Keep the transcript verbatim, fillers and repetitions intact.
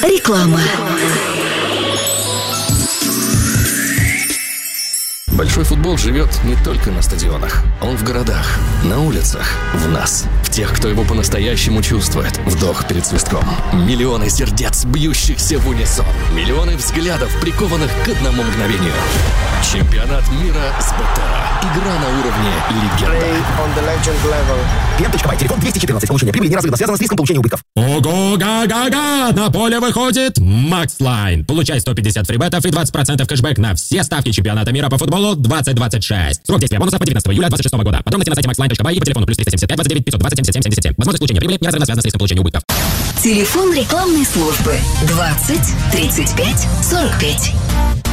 Реклама. Большой футбол живет не только на стадионах. Он в городах, на улицах, в нас. В тех, кто его по-настоящему чувствует. Вдох перед свистком. Миллионы сердец, бьющихся в унисон. Миллионы взглядов, прикованных к одному мгновению. Чемпионат мира с БТРа. Игра на уровне легенда. Клиент.бай, телефон двести четырнадцать. Получение прибыли неразрывно связано с риском получения убытков. Ого-га-га-га! На поле выходит Макслайн. Получай сто пятьдесят фрибетов и двадцать процентов кэшбэк на все ставки чемпионата мира по футболу двадцать двадцать шесть. Срок действия бонусов по девятнадцатого июля двадцать шестого года. Подробности на сайте макслайн.бай и по телефону плюс триста семьдесят пять двадцать девять пятьсот двадцать семьдесят семь семьдесят семь. Возможность получения прибыли неразрывно связана с риском получения убытков. Телефон рекламной службы двадцать тридцать пять сорок пять.